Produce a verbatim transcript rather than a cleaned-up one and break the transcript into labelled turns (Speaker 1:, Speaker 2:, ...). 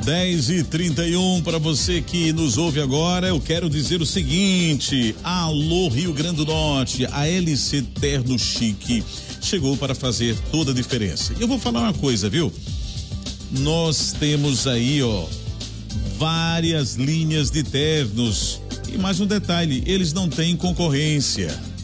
Speaker 1: dez e trinta e um, para você que nos ouve agora, eu quero dizer o seguinte: alô Rio Grande do Norte, a L C Terno Chique chegou para fazer toda a diferença. Eu vou falar uma coisa, viu? Nós temos aí, ó, várias linhas de ternos. E mais um detalhe, eles não têm concorrência.